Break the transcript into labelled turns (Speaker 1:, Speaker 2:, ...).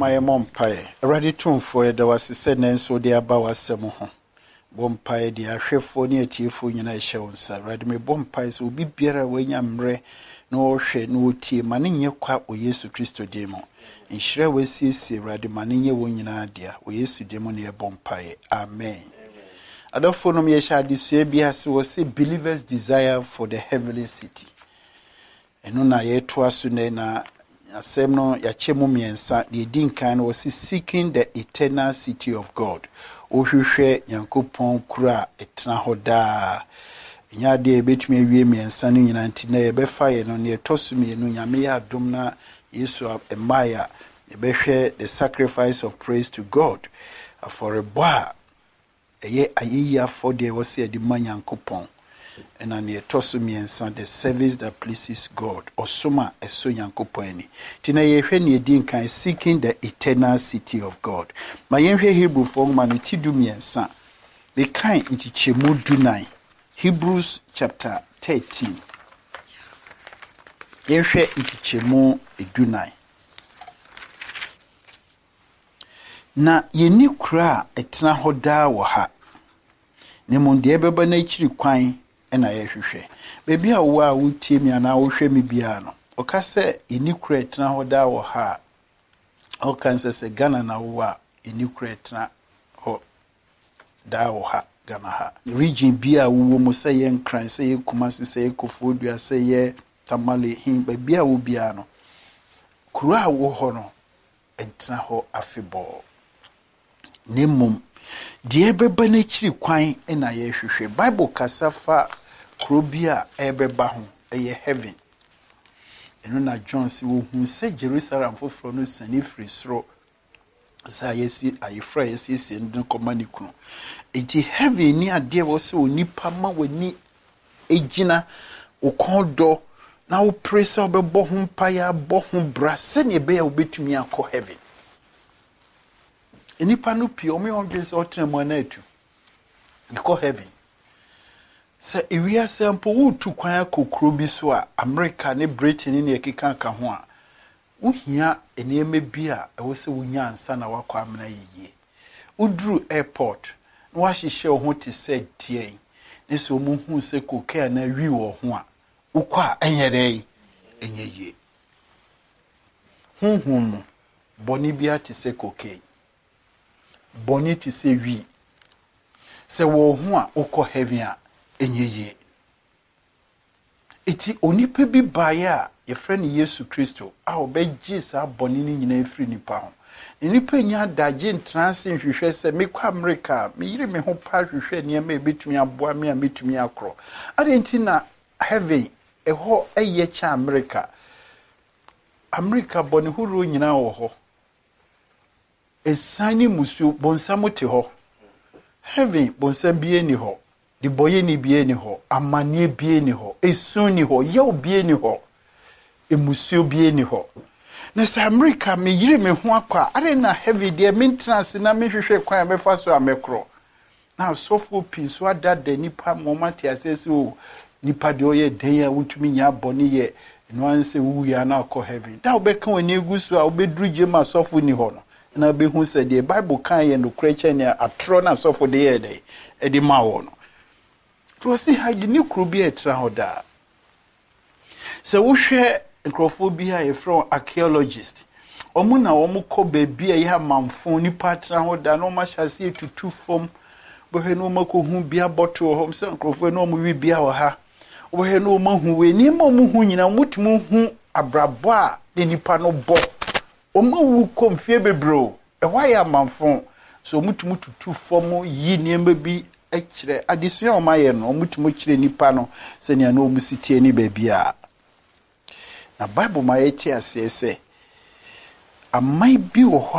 Speaker 1: my mom pie. Ready to for the was sending so dear Bawasamoho. Bompire, dear chef for near tearful united, sir. Ready me bompies will be better when I'm re, no shade, no tea, manning your quap with Yesu Christo demo. In shre we see ready manning your wing in idea, we used to demo near bompire. Amen. I don't follow me, I shall dissuade as was say believers' desire for the heavenly city. And no, I twas na. Asem no ya chemu miensa the din kan was seeking the eternal city of God. Ohwehwe Yankopon kura etna hoda. Nya de betumi awie miensa no nyina ntina ye befa ye no ne tosumi no nyame ya dom na Yesu emaya ye behwe the sacrifice of praise to God for a boy eye ayiya for the was the man Yankopon. And an tosumi and the service that pleases God, or soma a so yankoponi. Tina ye din kan seeking the eternal city of God. My Hebrew form manutidumi and son. The kind into chemu dunai. Hebrews chapter 13. Yehwe into chemu dunai. Na yeni kura etna hoda waha. Nemonde beba na ichiri kwan. Na yehwehwe bebi a wo a wutie mi ana wo hwe mi bia no o ka se inikure tena hoda wo ha o kan se Ghana na wo a inikure tena ho da wo ha Ghana ha region bia wo mo se ye nkran se ye Kumasi se ye Kofodua se ye Tamale hin bebi a wo bia no kuro a wo ho no entena ho afebo nemum die beba na chiri kwan na yehwehwe Bible kasafa krobia ebeba ho eye heaven eno na John si wo hu se Jerusalem foforo no sani free soro sa yesi ayefra yesi si ndo komani kunu enti heaven ni ade wo se onipa ma wani ejina ukondo na wo press obebo ho mpaya bo ho bra se ne be ya obetumi akọ heaven enipa no pie omo odwe se otremo na atu ikọ heaven. Se iwia sempo wutu kwan akokro bi so a America ne Britain ne ekeka ka ho a uhia eneme bi a ewo se wunya ansa na wakọ amna yiye udru airport na wahihye ho te se die ne so mu hu se koke na wi wo ho a ukọ a enyere enyeye hunhun boni bi a te se koke boni te se wi se wo ho a ukọ heaven a enyeye eti onipa bi baye a ye friend Yesu Kristo a obegye sa boni ni nyina efiri nipa ho nipa nya daje ntranse hwehwe se mekwa America me yire me ho pa hwehwe ne ma ebetumi aboa me a metumi akro adenti na heaven eho eye cha America boni huru nyina wo ho esani musu bonsam te ho heaven bonsam bi eni ho di boye ni bie ni ho amanie bie ni ho esun ni ho ye obie ni ho emusio bie ni ho na sa America me yire me ho akwa are na heavy de maintenance na me hwehwe kwan be fa so amekro na so for peace so that the nipa moment asese o nipa de oye den ya wutumi nya boni ye no anse wu ya na akọ heaven da obeka wani egusu a obedru jema so for ni ho no na be hu se de Bible kan ye no kreche ne atro na so for de ye de edi ma wo no to see how you need to be a trahoda. So we share necrophobia from archaeologist. Omuna omuko baby a ya mamfoni patra hoda no ma shasi to two form. Bohe no mako hu bia bottle home san crofo no mu wi bia wa ha. Bohe no ma hu we ni mo mu hu nyina mutumu hu abrabo a de nipa no bo. Oma wu komfie bebro. E wa ya mamfon. So mutumu to two form yi niemba bi ekire adesua omaye no omutumo kire nipa no se ne no omusitie ni babia na Bible ma yeti asese amai bi wo